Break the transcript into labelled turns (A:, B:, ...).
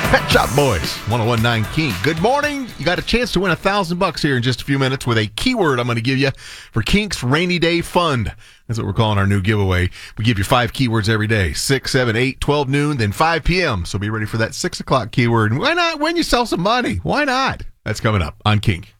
A: Pet Shop Boys, 101.9 King. Good morning. You got a chance to win $1,000 here in just a few minutes with a keyword I'm going to give you for Kink's Rainy Day Fund. That's what we're calling our new giveaway. We give you 5 keywords every day, 6, 7, 8, 12 noon, then 5 p.m. So be ready for that 6 o'clock keyword. Why not win yourself some money? Why not? That's coming up on Kink.